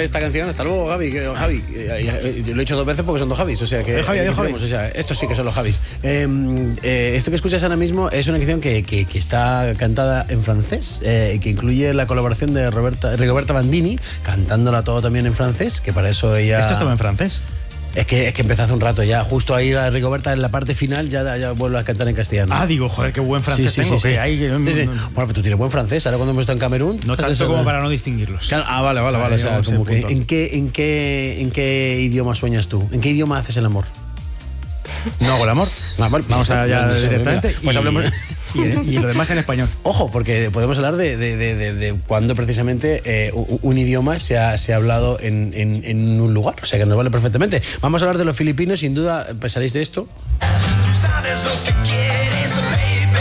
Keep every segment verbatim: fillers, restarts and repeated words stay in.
esta canción. Hasta luego, Javi. Que, Javi, eh, yo lo he hecho dos veces porque son dos Javis. O sea que. Eh, Javi, adiós, Javi. O sea, estos sí que son los Javis. Eh, eh, esto que escuchas ahora mismo es una canción que, que, que está cantada en francés, eh, que incluye la colaboración de Roberta, Rigoberta Bandini, cantándola todo también en francés, que para eso ella. ¿Esto estaba en francés? Es que, es que empezó hace un rato ya. Justo ahí la Rigoberta en la parte final ya, ya vuelve a cantar en castellano. Ah, digo, joder, qué buen francés sí, sí, tengo. Sí, que sí. hay, que... Sí, sí. Bueno, pero tú tienes buen francés. Ahora cuando hemos estado en Camerún... No tanto eso, como ¿no? para no distinguirlos. Claro, ah, vale, vale, vale. O sea, como que, ¿en, qué, en, qué, ¿En qué idioma sueñas tú? ¿En qué idioma haces el amor? No hago el amor. Ah, vale, Vamos allá directamente. Pues y, hablemos... y, y lo demás en español. Ojo, porque podemos hablar de, de, de, de, de cuando precisamente eh, un, un idioma se ha, se ha hablado en, en, en un lugar. O sea, que nos vale perfectamente. Vamos a hablar de los filipinos. Sin duda, pensaréis de esto. Tú sabes lo que quieres, baby.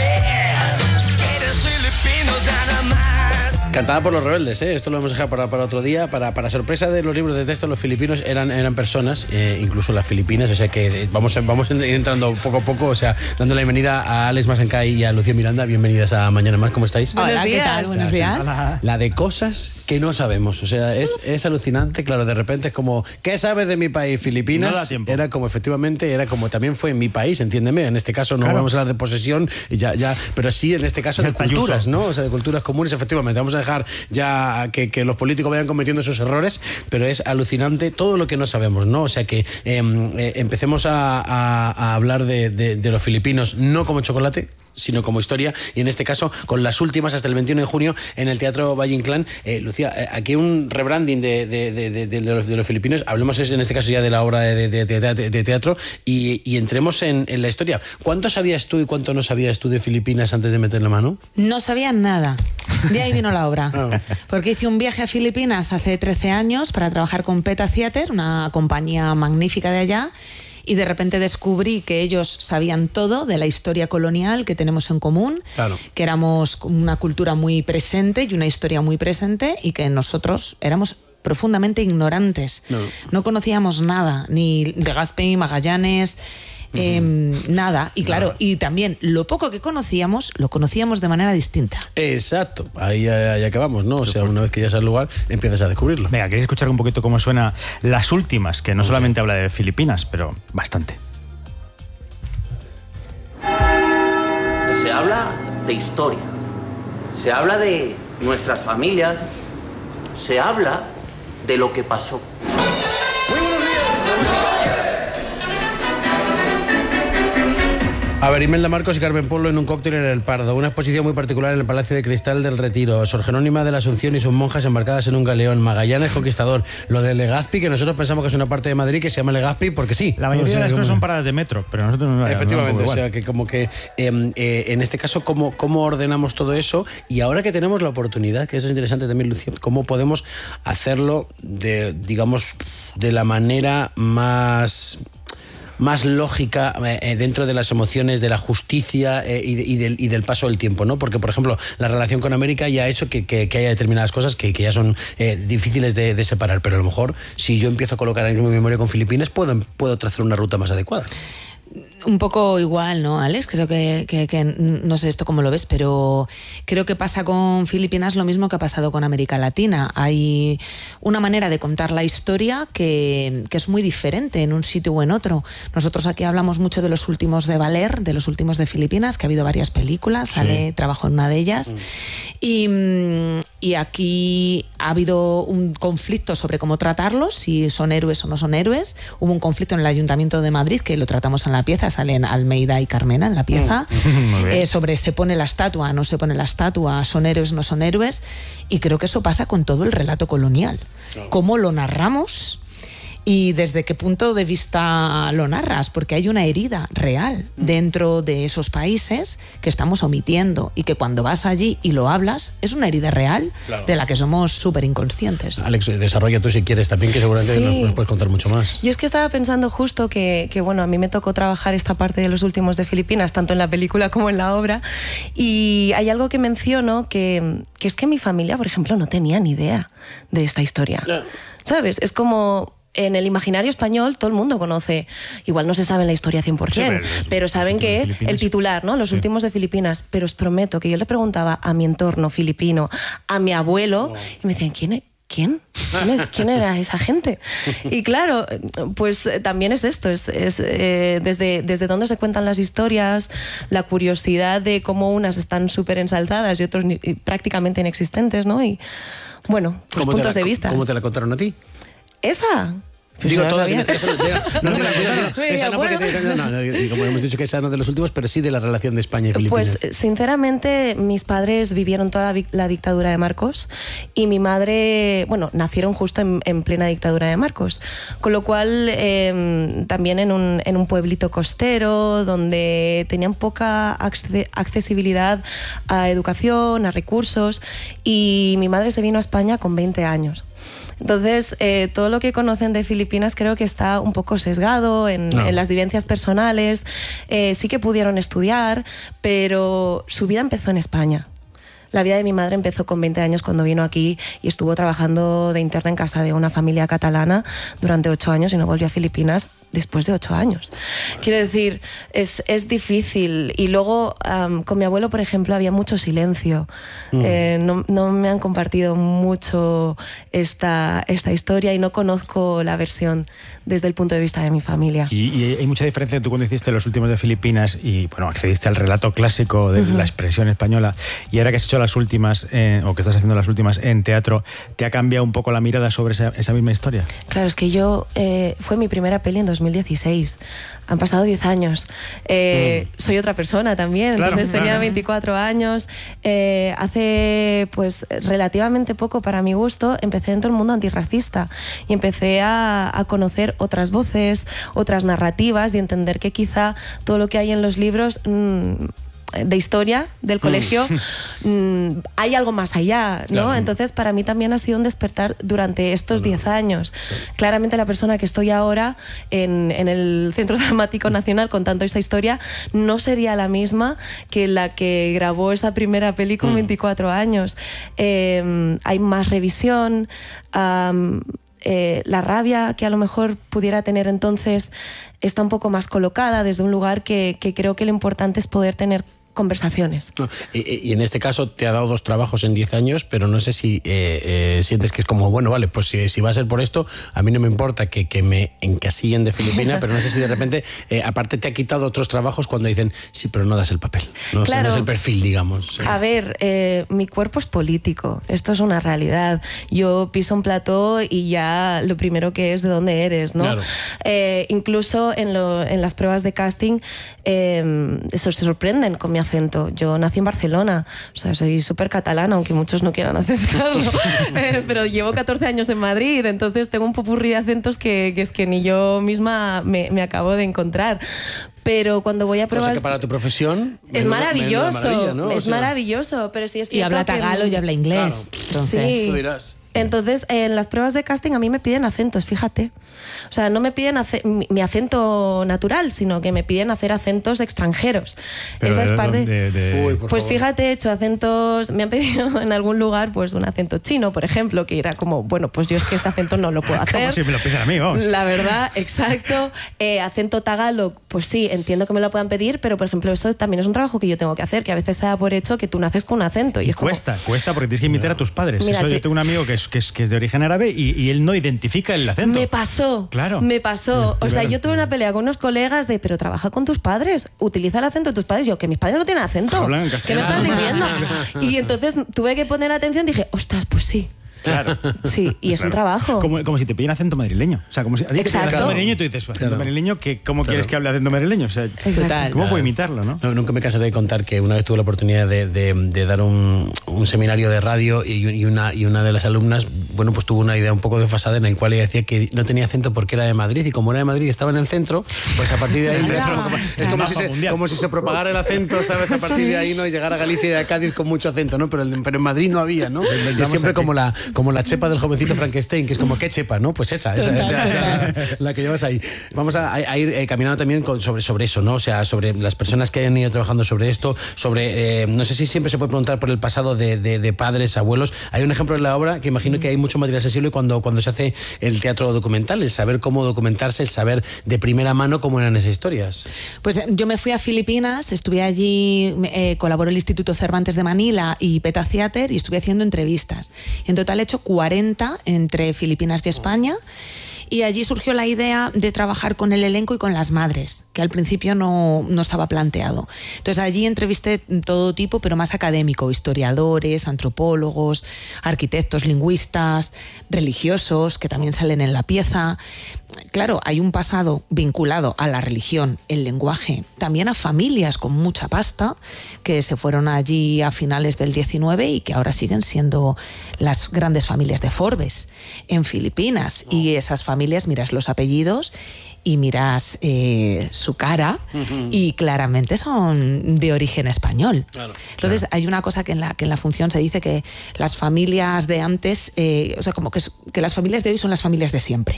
Quieres filipinos nada más. Cantada por los rebeldes, ¿eh? Esto lo hemos dejado para, para otro día. Para, para sorpresa de los libros de texto, los filipinos eran, eran personas, eh, incluso las filipinas. O sea que vamos, vamos entrando poco a poco, o sea, dando la bienvenida a Alex Masancay y a Lucía Miranda. Bienvenidas a Mañana Más, ¿cómo estáis? Hola, ¿qué tal? Buenos días. Hola. La de cosas que no sabemos, o sea, es, es alucinante. Claro, de repente es como, ¿qué sabes de mi país, Filipinas? No da tiempo. Era como, efectivamente, era como también fue en mi país, entiéndeme. En este caso no Claro. vamos a hablar de posesión, y ya, ya, pero sí en este caso Ya de está culturas, Ayuso. ¿no? O sea, de culturas comunes, efectivamente. Vamos a dejar ya que, que los políticos vayan cometiendo sus errores, pero es alucinante todo lo que no sabemos, ¿no? O sea que eh, eh, empecemos a, a, a hablar de, de, de los filipinos no como chocolate, sino como historia, y en este caso con las últimas hasta el veintiuno de junio en el Teatro Valle Inclán. Eh, Lucía, eh, aquí un rebranding de, de, de, de, de, los, de los filipinos. Hablemos en este caso ya de la obra de, de, de, de, de teatro y, y entremos en, en la historia. ¿Cuánto sabías tú y cuánto no sabías tú de Filipinas antes de meter la mano? No sabía nada. De ahí vino la obra. Ah. Porque hice un viaje a Filipinas hace trece años para trabajar con Peta Theater, una compañía magnífica de allá. Y de repente descubrí que ellos sabían todo de la historia colonial que tenemos en común, Claro. que éramos una cultura muy presente y una historia muy presente y que nosotros éramos profundamente ignorantes. No. No conocíamos nada, ni de Legazpi, Magallanes, eh, nada. Y claro, Nada. y también lo poco que conocíamos, lo conocíamos de manera distinta. Exacto, ahí ya que vamos, ¿no? O sea, una vez que ya sabes el lugar, empiezas a descubrirlo. Venga, ¿queréis escuchar un poquito cómo suena Las Últimas? Que no Vamos solamente habla de Filipinas, pero bastante. Se habla de historia, se habla de nuestras familias, se habla de lo que pasó. Muy buenos días, damas y caballeros. A ver, Imelda Marcos y Carmen Polo en un cóctel en el Pardo. Una exposición muy particular en el Palacio de Cristal del Retiro. Sor Jerónima de la Asunción y sus monjas embarcadas en un galeón. Magallanes conquistador. Lo de Legazpi, que nosotros pensamos que es una parte de Madrid que se llama Legazpi porque sí. La mayoría O sea, de las como- cosas son paradas de metro, pero nosotros no. Efectivamente, no, no, o sea, que como que eh, eh, en este caso, ¿cómo, ¿cómo ordenamos todo eso? Y ahora que tenemos la oportunidad, que eso es interesante también, Lucía, ¿cómo podemos hacerlo de, digamos, de la manera más... más lógica eh, dentro de las emociones de la justicia eh, y, de, y, del, y del paso del tiempo, ¿no? Porque, por ejemplo, la relación con América ya ha hecho que, que, que haya determinadas cosas que, que ya son eh, difíciles de, de separar, pero a lo mejor si yo empiezo a colocar en mi memoria con Filipinas puedo, puedo trazar una ruta más adecuada. Un poco igual, ¿no, Alex? Creo que, que, que no sé esto cómo lo ves, pero creo que pasa con Filipinas lo mismo que ha pasado con América Latina. Hay una manera de contar la historia que, que es muy diferente en un sitio o en otro. Nosotros aquí hablamos mucho de los últimos de Valer, de los últimos de Filipinas, que ha habido varias películas, Sí. sale, trabajo en una de ellas. Mm. Y, y aquí ha habido un conflicto sobre cómo tratarlos, si son héroes o no son héroes. Hubo un conflicto en el Ayuntamiento de Madrid, que lo tratamos en la pieza, salen Almeida y Carmena en la pieza, Muy bien. eh, sobre se pone la estatua, no se pone la estatua, son héroes, no son héroes, y creo que eso pasa con todo el relato colonial. Claro. Cómo lo narramos y desde qué punto de vista lo narras, porque hay una herida real dentro de esos países que estamos omitiendo y que cuando vas allí y lo hablas, es una herida real, claro, de la que somos súper inconscientes. Alex, desarrolla tú si quieres también, que seguramente Sí. nos, nos puedes contar mucho más. Yo es que estaba pensando justo que, que, bueno, a mí me tocó trabajar esta parte de los últimos de Filipinas, tanto en la película como en la obra, y hay algo que menciono que, que es que mi familia, por ejemplo, no tenía ni idea de esta historia. No. ¿Sabes? Es como... En el imaginario español todo el mundo conoce, igual no se sabe la historia cien por ciento, Sí, pero- pero saben los últimos de que Filipinas. el titular, ¿no? Los Sí. últimos de Filipinas, pero os prometo que yo le preguntaba a mi entorno filipino, a mi abuelo, y me decían, ¿quién es? ¿quién? ¿Quién, es, ¿Quién era esa gente? Y claro, pues también es esto, es, es eh, desde, desde dónde se cuentan las historias, la curiosidad de cómo unas están súper ensalzadas y otros ni, prácticamente inexistentes, ¿no? Y bueno, pues puntos la, de vista. ¿Cómo te la contaron a ti? ¿Esa? Pues digo no todas sabía. en este caso. No, no, no, no, esa no, porque te, no, no, no, y como hemos dicho que esa no de los últimos, pero sí de la relación de España y Filipinas. Pues sinceramente mis padres vivieron toda la, la dictadura de Marcos y mi madre, bueno, nacieron justo en, en plena dictadura de Marcos, con lo cual eh, también en un, en un pueblito costero donde tenían poca accesibilidad a educación, a recursos, y mi madre se vino a España con veinte años. Entonces, eh, todo lo que conocen de Filipinas creo que está un poco sesgado en, no. en las vivencias personales. Eh, sí que pudieron estudiar, pero su vida empezó en España. La vida de mi madre empezó con veinte años cuando vino aquí y estuvo trabajando de interna en casa de una familia catalana durante ocho años y no volvió a Filipinas después de ocho años. Quiero decir, es, es difícil. Y luego, um, con mi abuelo, por ejemplo, había mucho silencio. Mm. Eh, no, no me han compartido mucho esta, esta historia y no conozco la versión desde el punto de vista de mi familia. Y, y hay mucha diferencia. Tú cuando hiciste Los últimos de Filipinas y bueno, accediste al relato clásico de uh-huh. la expresión española, y ahora que has hecho las últimas, eh, o que estás haciendo las últimas en teatro, ¿te ha cambiado un poco la mirada sobre esa, esa misma historia? Claro, es que yo, eh, fue mi primera peli en dos mil dieciséis. Han pasado diez años. Eh, mm. Soy otra persona también, claro, entonces tenía veinticuatro años. Eh, hace pues relativamente poco, para mi gusto, empecé dentro del mundo antirracista y empecé a, a conocer otras voces, otras narrativas y entender que quizá todo lo que hay en los libros mmm, de historia del colegio mmm, hay algo más allá, ¿no? Claro. Entonces para mí también ha sido un despertar durante estos diez años. Claramente la persona que estoy ahora en, en el Centro Dramático Nacional contando esta historia no sería la misma que la que grabó esa primera peli con veinticuatro años. Eh, hay más revisión, um, Eh, la rabia que a lo mejor pudiera tener entonces está un poco más colocada desde un lugar que, que creo que lo importante es poder tener conversaciones. No, y, y en este caso te ha dado dos trabajos en diez años, pero no sé si eh, eh, sientes que es como, bueno, vale, pues si, si va a ser por esto, a mí no me importa que, que me encasillen de Filipina, pero no sé si de repente, eh, aparte te ha quitado otros trabajos cuando dicen, sí, pero no das el papel, no, claro. o sea, no es el perfil, digamos. Sí. A ver, eh, mi cuerpo es político, esto es una realidad. Yo piso un plató y ya lo primero que es de dónde eres, ¿no? Claro. Eh, incluso en, lo, en las pruebas de casting eh, eso, se sorprenden con mi acento. Yo nací en Barcelona, o sea, soy súper catalana, aunque muchos no quieran aceptarlo, eh, pero llevo catorce años en Madrid, entonces tengo un popurrí de acentos que, que es que ni yo misma me, me acabo de encontrar. Pero cuando voy a pruebas... O sea que para tu profesión... Es maravilloso, ¿no? Es o sea, maravilloso, pero sí es cierto y habla tagalo que... y habla inglés. Claro. Entonces... Sí. Tú dirás. Entonces, en las pruebas de casting a mí me piden acentos, fíjate. O sea, no me piden mi, mi acento natural, sino que me piden hacer acentos extranjeros. Pero Esa de, es parte... De, de... Uy, pues favor. fíjate, he hecho acentos... Me han pedido en algún lugar pues un acento chino, por ejemplo, que era como, bueno, pues yo es que este acento no lo puedo hacer. Como si me lo piden a mí, vamos. La verdad, exacto. Eh, acento tagalog, pues sí, entiendo que me lo puedan pedir, pero por ejemplo, eso también es un trabajo que yo tengo que hacer, que a veces se da por hecho que tú naces con un acento. Y, y es como... cuesta, cuesta porque tienes que imitar a tus padres. Mira, eso, que... yo tengo un amigo que es, que es, que es de origen árabe y, y él no identifica el acento. Me pasó, claro. me pasó. O sea, claro. yo tuve una pelea con unos colegas de, pero trabaja con tus padres, utiliza el acento de tus padres. Yo, que mis padres no tienen acento. Hablan en ¿Qué me estás diciendo? Y entonces tuve que poner atención y dije, ostras, pues sí. Claro. Sí, y es claro. un trabajo. Como, como si te piden acento madrileño. O sea, como si a ti te piden acento madrileño y tú dices, acento claro. madrileño, que, ¿cómo claro. quieres que hable acento madrileño? O sea, Total. ¿cómo claro. puedo imitarlo, no? No, nunca me cansaré de contar que una vez tuve la oportunidad de, de, de dar un, un seminario de radio y, y, una, y una de las alumnas, bueno, pues tuvo una idea un poco desfasada en la cual ella decía que no tenía acento porque era de Madrid y como era de Madrid y estaba en el centro, pues a partir de ahí Claro. es como, Claro. si se, Mundial. como si se propagara el acento, ¿sabes? A partir de ahí, ¿no? Y llegar a Galicia y a Cádiz con mucho acento, ¿no? Pero, el, pero en Madrid no había, ¿no? Y es siempre como la, como la chepa del jovencito Frankenstein, que es como, ¿qué chepa, no? Pues esa, esa, esa, esa la que llevas ahí. Vamos a, a ir eh, caminando también con, sobre, sobre eso, ¿no? O sea, sobre las personas que hayan ido trabajando sobre esto, sobre, eh, no sé si siempre se puede preguntar por el pasado de, de, de padres, abuelos. Hay un ejemplo en la obra que imagino que hay mucho material sensible cuando, cuando se hace el teatro documental, el saber cómo documentarse, el saber de primera mano cómo eran esas historias. Pues yo me fui a Filipinas, estuve allí, eh, colaboró el Instituto Cervantes de Manila y Peta Theater y estuve haciendo entrevistas. En total he hecho cuarenta entre Filipinas y España. Y allí surgió la idea de trabajar con el elenco y con las madres, que al principio no, no estaba planteado. Entonces allí entrevisté todo tipo, pero más académico, historiadores, antropólogos, arquitectos, lingüistas, religiosos, que también salen en la pieza. Claro, hay un pasado vinculado a la religión, el lenguaje, también a familias con mucha pasta que se fueron allí a finales del diecinueve y que ahora siguen siendo las grandes familias de Forbes en Filipinas. Oh. Y esas familias, miras los apellidos y miras eh, su cara uh-huh. y claramente son de origen español. Claro, Entonces claro. hay una cosa que en, la, que en la función se dice que las familias de antes, eh, o sea, como que, que las familias de hoy son las familias de siempre.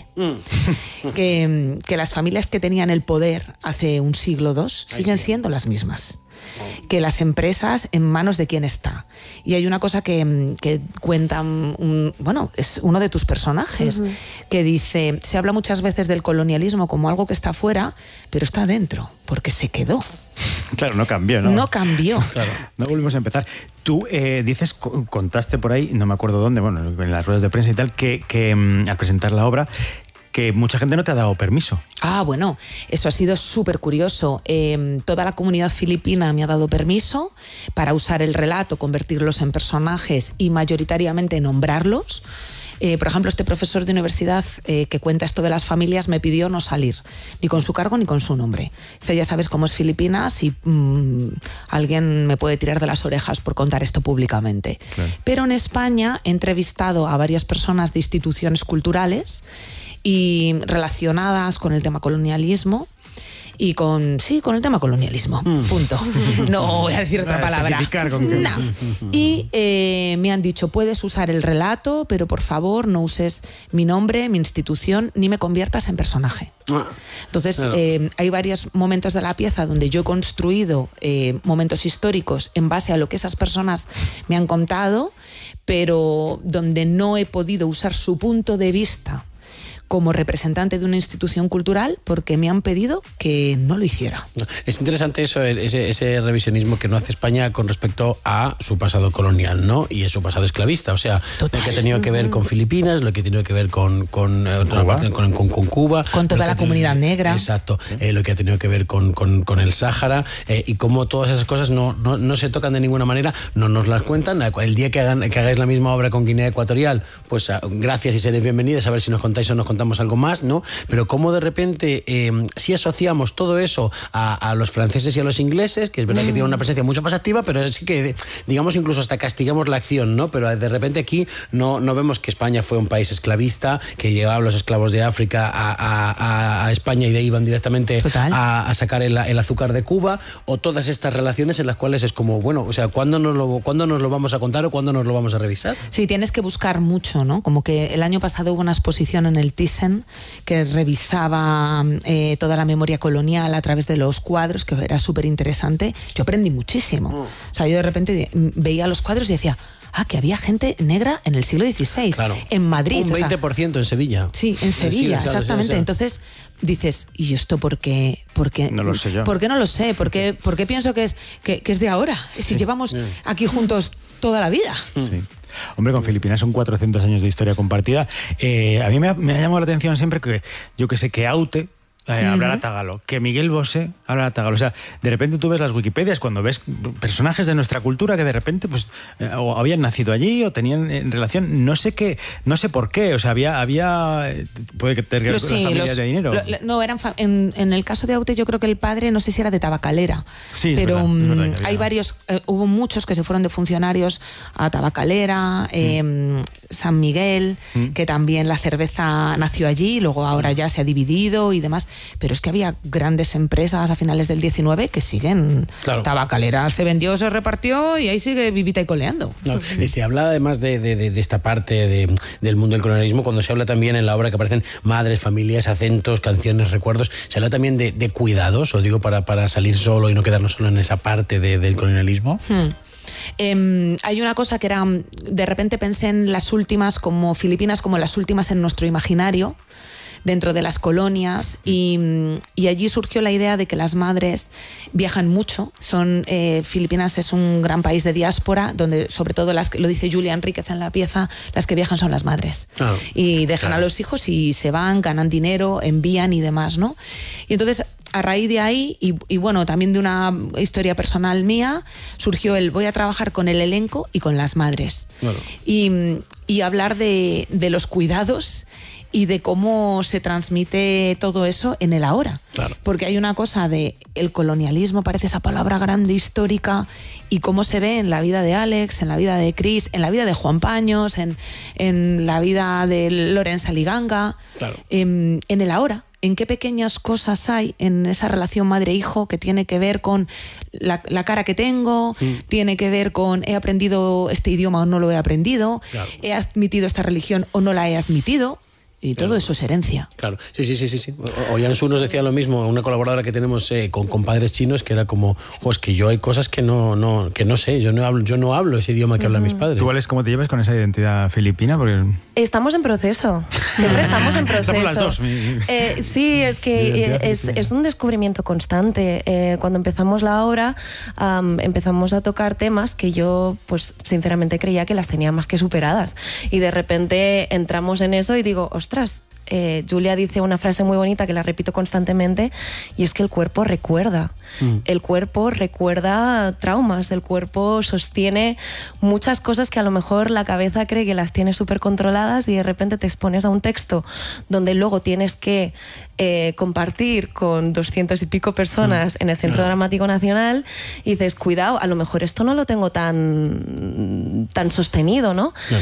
Mm. que, que las familias que tenían el poder hace un siglo o dos siguen sí. siendo las mismas. Que las empresas en manos de quién está. Y hay una cosa que, que cuenta, un, bueno, es uno de tus personajes, uh-huh. que dice, se habla muchas veces del colonialismo como algo que está afuera, pero está adentro, porque se quedó. Claro, no cambió, ¿no? No cambió. Claro. No volvimos a empezar. Tú eh, dices, contaste por ahí, no me acuerdo dónde, bueno, en las ruedas de prensa y tal, que, que um, al presentar la obra, que mucha gente no te ha dado permiso. Ah, bueno, eso ha sido súper curioso. Eh, toda la comunidad filipina me ha dado permiso para usar el relato, convertirlos en personajes y mayoritariamente nombrarlos. Eh, por ejemplo, este profesor de universidad eh, que cuenta esto de las familias me pidió no salir, ni con su cargo ni con su nombre. Dice, ya sabes cómo es Filipinas y mmm, alguien me puede tirar de las orejas por contar esto públicamente. Claro. Pero en España he entrevistado a varias personas de instituciones culturales y relacionadas con el tema colonialismo y con, sí, con el tema colonialismo, mm. punto. No voy a decir otra palabra. No. Y eh, me han dicho, puedes usar el relato, pero por favor no uses mi nombre, mi institución, ni me conviertas en personaje. Entonces, claro. eh, hay varios momentos de la pieza donde yo he construido eh, momentos históricos en base a lo que esas personas me han contado, pero donde no he podido usar su punto de vista como representante de una institución cultural porque me han pedido que no lo hiciera. Es interesante eso, ese, ese revisionismo que no hace España con respecto a su pasado colonial, ¿no? Y a su pasado esclavista. O sea, Total. Lo que ha tenido que ver con Filipinas, lo que ha tenido que ver con, con, Cuba. Con, con, con Cuba. Con toda la comunidad tenido, negra. Exacto. Eh, lo que ha tenido que ver con, con, con el Sáhara eh, y cómo todas esas cosas no, no, no se tocan de ninguna manera, no nos las cuentan. El día que, hagan, que hagáis la misma obra con Guinea Ecuatorial, pues gracias y seréis bienvenidas, a ver si nos contáis o nos contamos algo más, ¿no? Pero cómo de repente eh, si asociamos todo eso a, a los franceses y a los ingleses, que es verdad que tienen una presencia mucho más activa, pero sí que, digamos, incluso hasta castigamos la acción, ¿no? Pero de repente aquí no, no vemos que España fue un país esclavista, que llevaba a los esclavos de África a, a, a España y de ahí iban directamente a, a sacar el, el azúcar de Cuba, o todas estas relaciones en las cuales es como, bueno, o sea, ¿cuándo nos lo, ¿cuándo nos lo vamos a contar o cuándo nos lo vamos a revisar? Sí, tienes que buscar mucho, ¿no? Como que el año pasado hubo una exposición en el Thyssen que revisaba eh, toda la memoria colonial a través de los cuadros, que era súper interesante. Yo aprendí muchísimo. Mm. O sea, yo de repente veía los cuadros y decía, ah, que había gente negra en el siglo dieciséis, claro. En Madrid. Un veinte por ciento o sea, en Sevilla. Sí, en Sevilla, sí, exactamente. Sí, sí. Entonces dices, ¿y esto por qué? ¿Por qué no lo sé yo? ¿Por qué no lo sé? ¿Por qué, por qué pienso que es, que, que es de ahora? Si sí. llevamos sí. aquí juntos toda la vida. Sí. Hombre, con Filipinas son cuatrocientos años de historia compartida. Eh, a mí me ha, me ha llamado la atención siempre que, yo que sé, que Aute Eh, uh-huh. hablar a tagalo, que Miguel Bosé habla a tagalo. O sea, de repente tú ves las Wikipedias cuando ves personajes de nuestra cultura que de repente pues eh, o habían nacido allí o tenían en relación, no sé qué, no sé por qué, o sea, había, había puede que tener las sí, familias los, de dinero. Lo, no, eran fa- en, en el caso de Aute yo creo que el padre, no sé si era de tabacalera, sí, pero es verdad, es verdad había... hay varios, eh, hubo muchos que se fueron de funcionarios a tabacalera, eh, mm. San Miguel, mm. que también la cerveza nació allí, luego ahora ya se ha dividido y demás. Pero es que había grandes empresas a finales del diecinueve que siguen. Claro. Tabacalera se vendió, se repartió y ahí sigue vivita y coleando. Claro. Y se habla además de, de, de esta parte de, del mundo del colonialismo, cuando se habla también en la obra que aparecen madres, familias, acentos, canciones, recuerdos, se habla también de, de cuidados, o digo, para, para salir solo y no quedarnos solo en esa parte de, del colonialismo. Hmm. Eh, hay una cosa que era, de repente pensé en las últimas, como Filipinas, como las últimas en nuestro imaginario, dentro de las colonias, y, y allí surgió la idea de que las madres viajan mucho. Son eh, Filipinas es un gran país de diáspora, donde sobre todo, las lo dice Julia Enríquez en la pieza, las que viajan son las madres. Oh, y dejan claro. a los hijos y se van, ganan dinero, envían y demás, ¿no? Y entonces, a raíz de ahí, y, y bueno, también de una historia personal mía, surgió el voy a trabajar con el elenco y con las madres. Claro. Y, y hablar de, de los cuidados y de cómo se transmite todo eso en el ahora. Claro. Porque hay una cosa de el colonialismo, parece esa palabra grande, histórica, y cómo se ve en la vida de Alex, en la vida de Chris, en la vida de Juan Paños, en, en la vida de Lorenza Liganga, claro. en, en el ahora. En qué pequeñas cosas hay en esa relación madre-hijo que tiene que ver con la, la cara que tengo, mm. tiene que ver con he aprendido este idioma o no lo he aprendido, claro. he admitido esta religión o no la he admitido. Y todo claro. eso es herencia. Claro, sí, sí, sí, sí. sí. Oyansu nos decía lo mismo, una colaboradora que tenemos eh, con, con padres chinos, que era como, pues que yo hay cosas que no, no, que no sé, yo no hablo, yo no hablo ese idioma que uh-huh. hablan mis padres. ¿Tú, Alex, cómo te llevas con esa identidad filipina? Porque... Estamos en proceso, siempre estamos en proceso. Estamos las dos. Eh, sí, es que es, es un descubrimiento constante. Eh, cuando empezamos la obra, um, empezamos a tocar temas que yo, pues sinceramente creía que las tenía más que superadas. Y de repente entramos en eso y digo, ostras, Eh, Julia dice una frase muy bonita que la repito constantemente, y es que el cuerpo recuerda. Mm. El cuerpo recuerda traumas, el cuerpo sostiene muchas cosas que a lo mejor la cabeza cree que las tiene súper controladas, y de repente te expones a un texto donde luego tienes que eh, compartir con doscientos y pico personas mm. en el Centro claro. Dramático Nacional, y dices, cuidado, a lo mejor esto no lo tengo tan, tan sostenido, ¿no? Claro.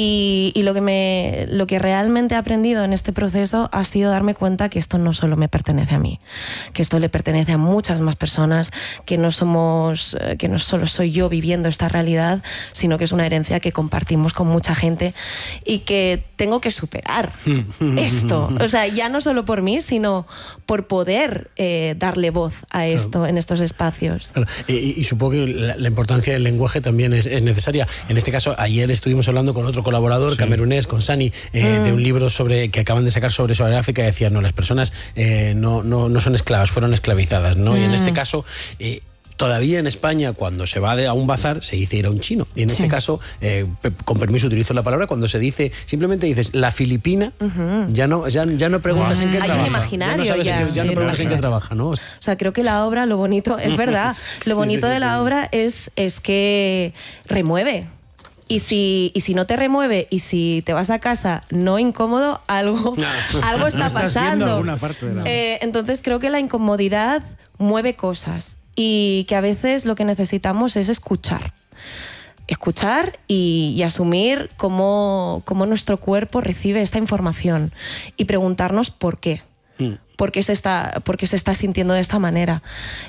Y, y lo que me, lo que realmente he aprendido en este proceso ha sido darme cuenta que esto no solo me pertenece a mí, que esto le pertenece a muchas más personas, que no somos, que no solo soy yo viviendo esta realidad, sino que es una herencia que compartimos con mucha gente y que tengo que superar esto. O sea, ya no solo por mí, sino por poder eh, darle voz a esto claro. en estos espacios. Claro. Y, y supongo que la, la importancia del lenguaje también es, es necesaria. En este caso, ayer estuvimos hablando con otro colaborador, sí. camerunés, con Sani, eh, mm. de un libro sobre que acaban de sacar sobre, sobre África, y decían, no, las personas eh, no, no, no son esclavas, fueron esclavizadas, ¿no? Mm. Y en este caso... Eh, Todavía en España, cuando se va a un bazar, se dice ir a un chino. Y en sí. este caso, eh, con permiso utilizo la palabra, cuando se dice, simplemente dices la filipina, uh-huh. ya, no, ya, ya no preguntas wow. en qué Hay trabaja. Un imaginario, ya no, ya. En qué, ya no preguntas en qué trabaja, ¿no? O sea, creo que la obra, lo bonito, es verdad, lo bonito sí, sí, sí, de la sí. obra es, es que remueve. Y si, y si no te remueve, y si te vas a casa no incómodo, algo, no. algo está no pasando. Parte de la... eh, entonces creo que la incomodidad mueve cosas, y que a veces lo que necesitamos es escuchar. Escuchar y, y asumir cómo, cómo nuestro cuerpo recibe esta información, y preguntarnos por qué. Mm. ¿Por qué se está, por qué se está sintiendo de esta manera?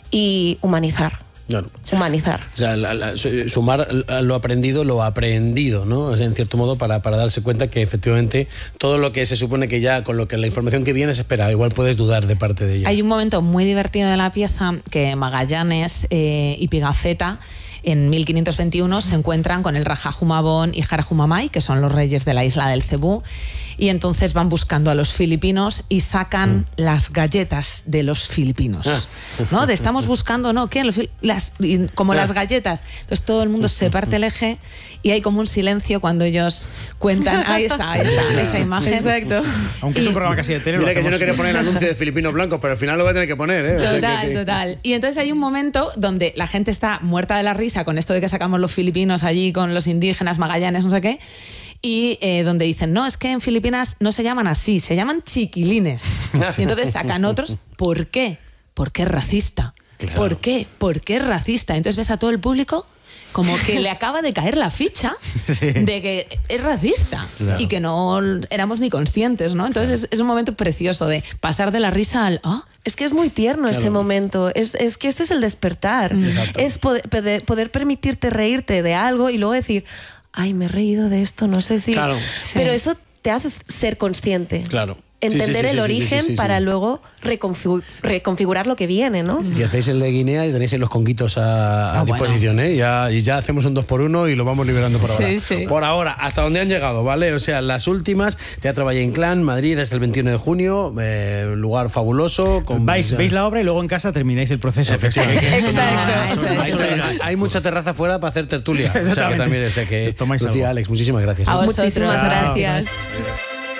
Y humanizar. Claro. Humanizar. O sea, la, la, sumar lo aprendido, lo aprendido, ¿no? O sea, en cierto modo, para, para darse cuenta que efectivamente todo lo que se supone que ya, con lo que la información que viene se espera, igual puedes dudar de parte de ella. Hay un momento muy divertido de la pieza que Magallanes eh, y Pigafetta en mil quinientos veintiuno se encuentran con el Raja Humabón y Jara Humamay, que son los reyes de la isla del Cebú, y entonces van buscando a los filipinos y sacan mm. las galletas de los filipinos, ¿no? De estamos buscando, ¿no? ¿Qué? Los, las, como las galletas. Entonces todo el mundo se parte el eje y hay como un silencio cuando ellos cuentan. Ahí está, ahí está, esa imagen. Exacto. Aunque y, es un programa casi de tele. Mira que yo no quería poner anuncio de filipinos blancos, pero al final lo voy a tener que poner, ¿eh? Total, o sea, que, que... total. Y entonces hay un momento donde la gente está muerta de la risa con esto de que sacamos los filipinos allí con los indígenas, Magallanes, no sé qué. Y eh, donde dicen, no, es que en Filipinas no se llaman así, se llaman chiquilines. Y entonces sacan otros. ¿Por qué? Porque es racista. Claro. ¿Por qué? Porque es racista. Entonces ves a todo el público como que le acaba de caer la ficha sí. de que es racista claro. y que no éramos ni conscientes, ¿no? Entonces claro. es, es un momento precioso de pasar de la risa al... ¿oh? Es que es muy tierno claro. ese momento. Es, es que este es el despertar. Exacto. Es poder, poder permitirte reírte de algo y luego decir... Ay, me he reído de esto, no sé si... Claro. Pero sí. eso te hace ser consciente. Claro. entender sí, sí, el sí, origen sí, sí, sí, sí. para luego reconfigu- reconfigurar lo que viene, ¿no? Si hacéis el de Guinea y tenéis ahí los conguitos a, a Ah, bueno. disposición, ¿eh? Ya, y ya hacemos un dos por uno y lo vamos liberando por ahora. Sí, sí. Por ahora, hasta donde han llegado, ¿vale? O sea, las últimas, Teatro Valle Inclán, Madrid, desde el veintiuno de junio, eh, lugar fabuloso. Con, Vais, veis la obra y luego en casa termináis el proceso. Efectivamente. Exacto. Eso es, Hay, eso es. hay- hay mucha terraza fuera para hacer tertulia. O sea que Exactamente. también, o sea que, Tomáis Lucía, algo. Alex, muchísimas gracias. A ¿eh? vosotros. Muchísimas Chao. gracias.